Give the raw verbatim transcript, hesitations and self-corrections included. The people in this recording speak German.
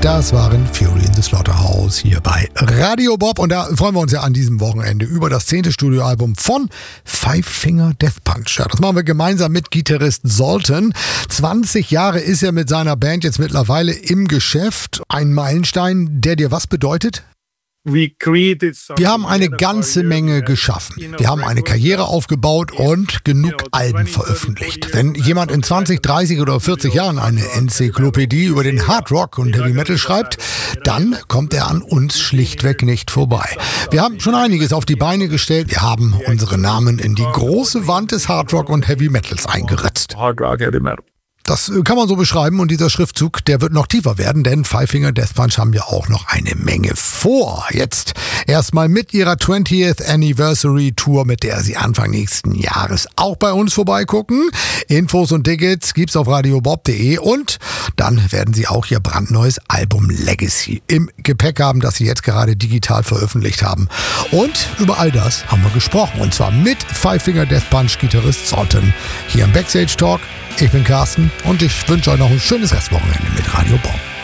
Das waren Fury in the Slaughterhouse hier bei Radio Bob. Und da freuen wir uns ja an diesem Wochenende über das zehnte Studioalbum von Five Finger Death Punch. Ja, das machen wir gemeinsam mit Gitarrist Zoltan. zwanzig Jahre ist er mit seiner Band jetzt mittlerweile im Geschäft. Ein Meilenstein, der dir was bedeutet? Wir haben eine ganze Menge geschaffen. Wir haben eine Karriere aufgebaut und genug Alben veröffentlicht. Wenn jemand in zwanzig, dreißig oder vierzig Jahren eine Enzyklopädie über den Hard Rock und Heavy Metal schreibt, dann kommt er an uns schlichtweg nicht vorbei. Wir haben schon einiges auf die Beine gestellt. Wir haben unsere Namen in die große Wand des Hard Rock und Heavy Metals eingeritzt. Das kann man so beschreiben und dieser Schriftzug, der wird noch tiefer werden, denn Five Finger Death Punch haben ja auch noch eine Menge vor. Jetzt erstmal mit ihrer twentieth Anniversary Tour, mit der sie Anfang nächsten Jahres auch bei uns vorbeigucken. Infos und Tickets gibt's auf radiobob punkt de und dann werden sie auch ihr brandneues Album Legacy im Gepäck haben, das sie jetzt gerade digital veröffentlicht haben. Und über all das haben wir gesprochen und zwar mit Five Finger Death Punch Gitarrist Zoltan hier im Backstage Talk. Ich bin Carsten und ich wünsche euch noch ein schönes Restwochenende mit Radio Bob.